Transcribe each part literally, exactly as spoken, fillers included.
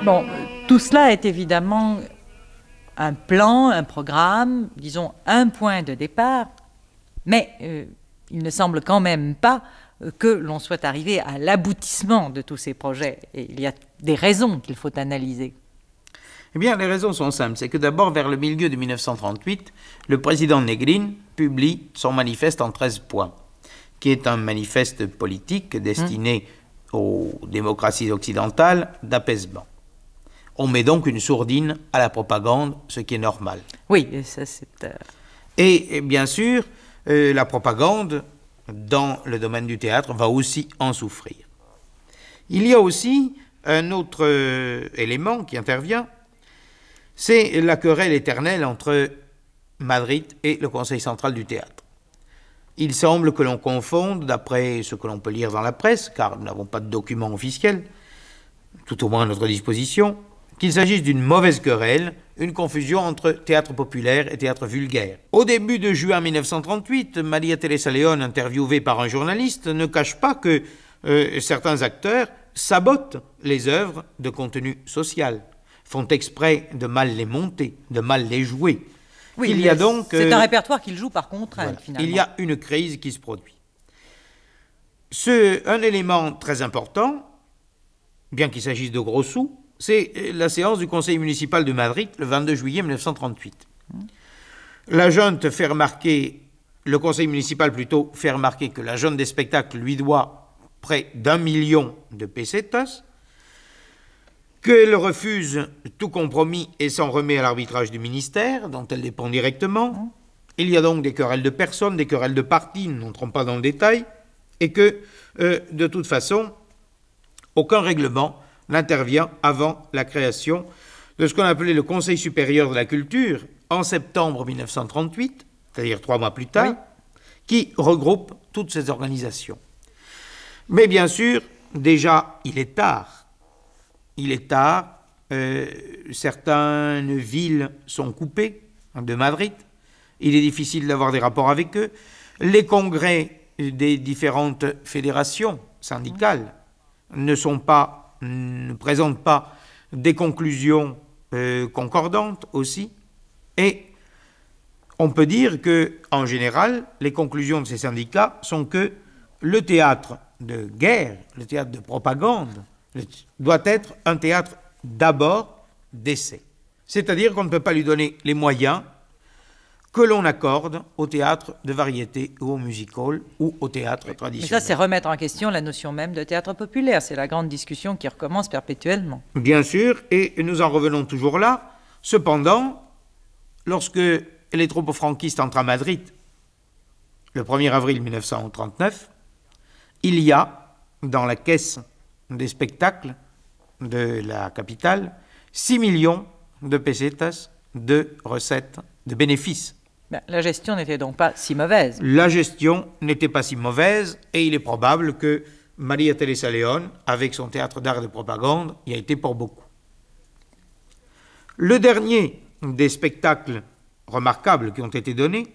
Bon, tout cela est évidemment un plan, un programme, disons un point de départ, mais euh, il ne semble quand même pas que l'on soit arrivé à l'aboutissement de tous ces projets. Et il y a des raisons qu'il faut analyser. Eh bien, les raisons sont simples. C'est que d'abord, vers le milieu de mille neuf cent trente-huit, le président Negrin publie son manifeste en treize points, qui est un manifeste politique destiné mmh. aux démocraties occidentales d'apaisement. On met donc une sourdine à la propagande, ce qui est normal. Oui, ça c'est... Euh... Et, et bien sûr, euh, la propagande, dans le domaine du théâtre, va aussi en souffrir. Il y a aussi un autre euh, élément qui intervient, c'est la querelle éternelle entre Madrid et le Conseil central du théâtre. Il semble que l'on confonde, d'après ce que l'on peut lire dans la presse, car nous n'avons pas de documents officiels, tout au moins à notre disposition, qu'il s'agisse d'une mauvaise querelle, une confusion entre théâtre populaire et théâtre vulgaire. Au début de juin mille neuf cent trente-huit, María Teresa León, interviewée par un journaliste, ne cache pas que euh, certains acteurs sabotent les œuvres de contenu social, font exprès de mal les monter, de mal les jouer. Oui, il y a donc, c'est euh, un répertoire qu'ils jouent par contrainte, voilà, finalement. Il y a une crise qui se produit. Ce, un élément très important, bien qu'il s'agisse de gros sous, c'est la séance du Conseil municipal de Madrid, le vingt-deux juillet mille neuf cent trente-huit. Mmh. La junte fait remarquer, le Conseil municipal plutôt, fait remarquer que la junte des spectacles lui doit près d'un million de pesetas, qu'elle refuse tout compromis et s'en remet à l'arbitrage du ministère, dont elle dépend directement. Mmh. Il y a donc des querelles de personnes, des querelles de partis, nous n'entrons pas dans le détail, et que, euh, de toute façon, aucun règlement n'intervient avant la création de ce qu'on appelait le Conseil supérieur de la culture en septembre mille neuf cent trente-huit, c'est-à-dire trois mois plus tard, oui. qui regroupe toutes ces organisations. Mais bien sûr, déjà, il est tard. Il est tard. Euh, certaines villes sont coupées de Madrid. Il est difficile d'avoir des rapports avec eux. Les congrès des différentes fédérations syndicales ne sont pas ne présentent pas des conclusions euh, concordantes aussi. Et on peut dire que, en général, les conclusions de ces syndicats sont que le théâtre de guerre, le théâtre de propagande, doit être un théâtre d'abord d'essai. C'est-à-dire qu'on ne peut pas lui donner les moyens que l'on accorde au théâtre de variété ou au music-hall ou au théâtre oui. traditionnel. Mais ça, c'est remettre en question la notion même de théâtre populaire. C'est la grande discussion qui recommence perpétuellement. Bien sûr, et nous en revenons toujours là. Cependant, lorsque les troupes franquistes entrent à Madrid, le premier avril mille neuf cent trente-neuf, il y a, dans la caisse des spectacles de la capitale, six millions de pesetas de recettes, de bénéfices. Ben, la gestion n'était donc pas si mauvaise. La gestion n'était pas si mauvaise et il est probable que María Teresa León, avec son théâtre d'art et de propagande, y a été pour beaucoup. Le dernier des spectacles remarquables qui ont été donnés,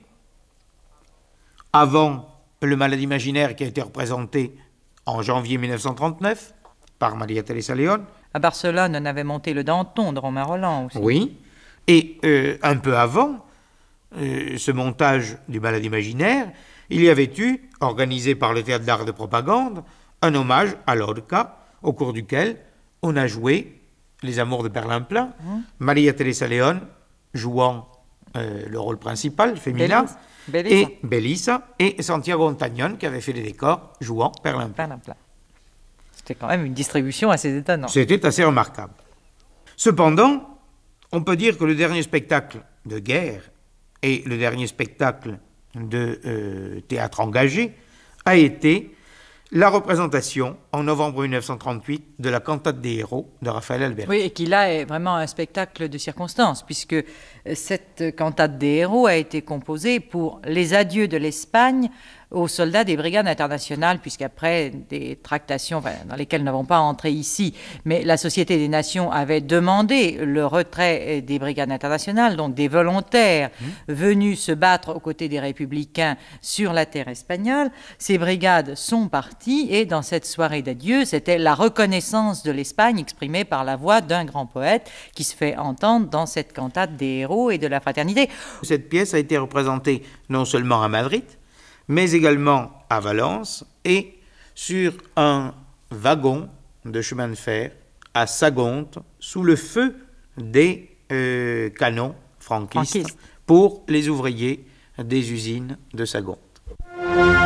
avant le Malade imaginaire qui a été représenté en janvier mille neuf cent trente-neuf par María Teresa León. À Barcelone, on avait monté le Danton de Romain Rolland aussi. Oui, et euh, un peu avant euh, ce montage du Malade imaginaire, il y avait eu, organisé par le théâtre d'art et de propagande, un hommage à Lorca, au cours duquel on a joué Les Amours de Berlin-Plein, mmh. María Teresa León jouant euh, le rôle principal, féminin, Belisa. et Belisa, et Santiago Ontañón, qui avait fait les décors, jouant Berlin-Plein. Berlin-Plein. C'était quand même une distribution assez étonnante. C'était assez remarquable. Cependant, on peut dire que le dernier spectacle de guerre et le dernier spectacle de euh, théâtre engagé a été la représentation en novembre mille neuf cent trente-huit de la Cantate des héros de Raphaël Alberti. Oui, et qui là est vraiment un spectacle de circonstance, puisque cette Cantate des héros a été composée pour les adieux de l'Espagne aux soldats des brigades internationales, puisqu'après des tractations enfin, dans lesquelles nous n'avons pas entré ici, mais la Société des Nations avait demandé le retrait des brigades internationales, donc des volontaires mmh. venus se battre aux côtés des républicains sur la terre espagnole. Ces brigades sont parties et dans cette soirée d'adieu, c'était la reconnaissance de l'Espagne exprimée par la voix d'un grand poète qui se fait entendre dans cette cantate des héros et de la fraternité. Cette pièce a été représentée non seulement à Madrid, mais également à Valence et sur un wagon de chemin de fer à Sagonte, sous le feu des euh, canons franquistes, franquistes pour les ouvriers des usines de Sagon.